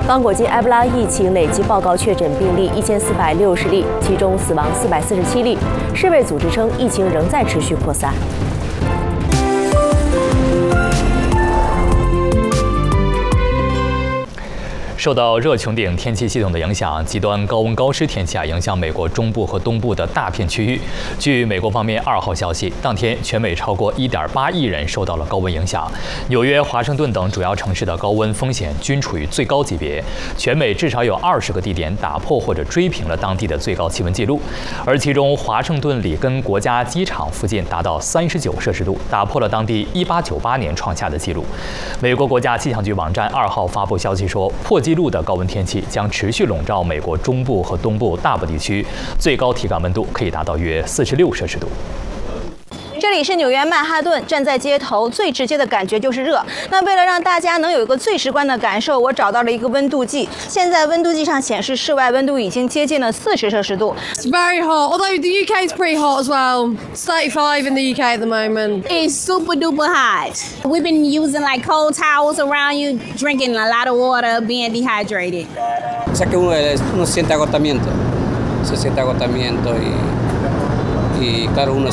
刚果金埃博拉疫情累计报告确诊病例1460例，其中死亡447例。世卫组织称，疫情仍在持续扩散。 受到热穹顶天气系统的影响，极端高温高湿天气影响美国中部和东部的大片区域。据美国方面2号消息，当天全美超过1.8亿人受到了高温影响，纽约、华盛顿等主要城市的高温风险均处于最高级别。全美至少有20个地点打破或者追平了当地的最高气温纪录，而其中华盛顿里根国家机场附近达到39摄氏度，打破了当地1898年创下的纪录。美国国家气象局网站2号发布消息说，破纪录的高温天气将持续笼罩美国中部和东部大部地区，最高体感温度可以达到约46摄氏度。 这里是纽约曼哈顿，站在街头最直接的感觉就是热。那为了让大家能有一个最直观的感受，我找到了一个温度计。现在温度计上显示室外温度已经接近了40摄氏度。 It's very hot, although the UK is pretty hot as well. It's 35 in the UK at the moment. It's super duper hot. We've been using like cold towels around you, drinking a lot of water, being dehydrated. O sea que uno siente agotamiento, y claro, uno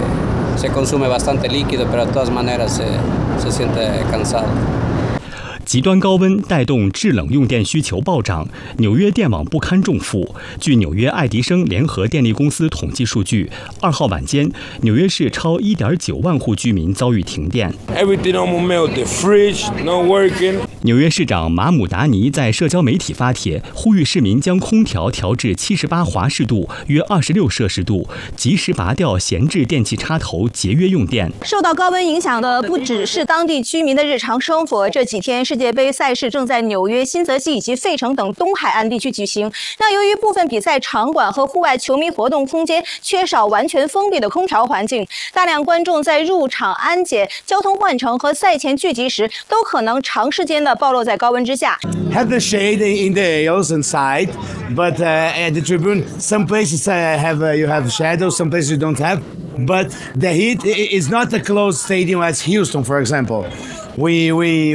se consume bastante líquido, pero de todas maneras se siente cansado. 极端高温带动制冷用电需求暴涨，纽约电网不堪重负。据纽约爱迪生联合电力公司统计数据，2号晚间，纽约市超1.9万户居民遭遇停电。 Everything almost melted. Fridge not working. 纽约市长马姆达尼在社交媒体发帖，呼吁市民将空调调至78华氏度（约26摄氏度），及时拔掉闲置电器插头，节约用电。 受到高温影响的不只是当地居民的日常生活，这几天世界杯赛事正在纽约、新泽西以及费城等东海岸地区举行。那由于部分比赛场馆和户外球迷活动空间缺少完全封闭的空调环境，大量观众在入场安检、交通换乘和赛前聚集时，都可能长时间的暴露在高温之下。 Have the shade in the aisles inside, but at the tribune, some places you have shadows, some places you don't have. But the heat is not a closed stadium as Houston, for example. We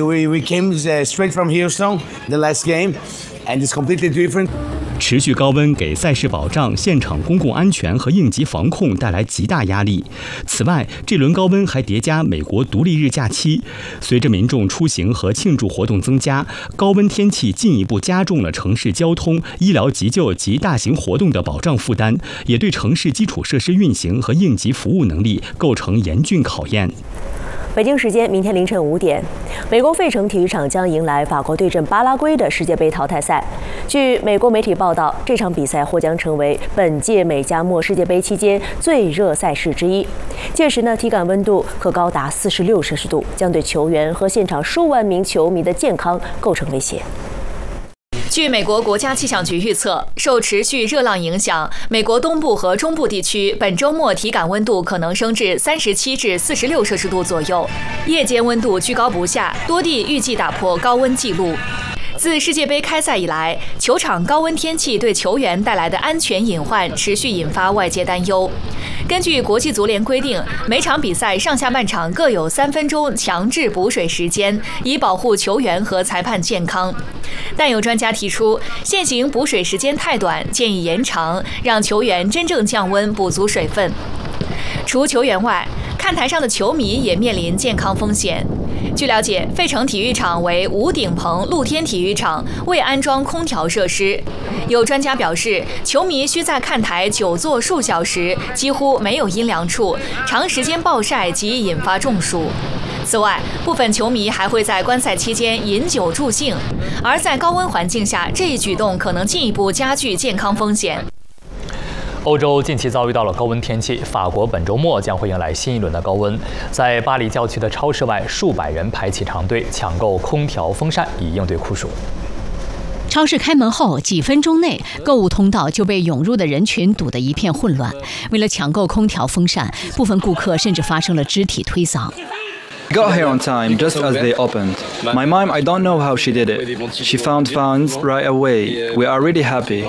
came straight from Houston, the last game, and it's completely different. 持续高温给赛事保障、现场公共安全和应急防控带来极大压力。此外，这轮高温还叠加美国独立日假期，随着民众出行和庆祝活动增加，高温天气进一步加重了城市交通、医疗急救及大型活动的保障负担，也对城市基础设施运行和应急服务能力构成严峻考验。 北京时间明天凌晨5点，美国费城体育场将迎来法国对阵巴拉圭的世界杯淘汰赛。据美国媒体报道，这场比赛或将成为本届美加墨世界杯期间最热赛事之一。届时呢，体感温度可高达46摄氏度，将对球员和现场数万名球迷的健康构成威胁。 据美国国家气象局预测，受持续热浪影响，美国东部和中部地区本周末体感温度可能升至37至46摄氏度左右，夜间温度居高不下，多地预计打破高温纪录。 自世界杯开赛以来，球场高温天气对球员带来的安全隐患持续引发外界担忧。根据国际足联规定，每场比赛上下半场各有3分钟强制补水时间，以保护球员和裁判健康。但有专家提出，现行补水时间太短，建议延长，让球员真正降温，补足水分。除球员外，看台上的球迷也面临健康风险。 据了解，费城体育场为无顶棚露天体育场，未安装空调设施。有专家表示，球迷需在看台久坐数小时，几乎没有阴凉处，长时间暴晒极易引发中暑。此外，部分球迷还会在观赛期间饮酒助兴，而在高温环境下，这一举动可能进一步加剧健康风险。 欧洲近期遭遇到了高温天气，法国本周末将会迎来新一轮的高温。在巴黎郊区的超市外，数百人排起长队抢购空调、风扇，以应对酷暑。 超市开门后几分钟内，购物通道就被涌入的人群堵得一片混乱。为了抢购空调、风扇，部分顾客甚至发生了肢体推搡。 Got here on time just as they opened. My mom, I don't know how she did it. She found funds right away. We are really happy.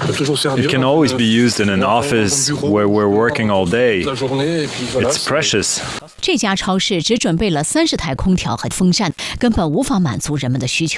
It can always be used in an office where we're working all day. It's precious. 这家超市只准备了30台空调和风扇，根本无法满足人们的需求。